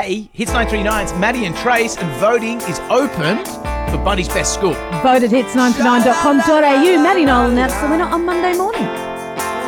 today, Hits 939's Maddie and Trace, and voting is open for Bundy's Best School. Vote at hits939.com.au. Maddie Noel announced the winner on Monday morning.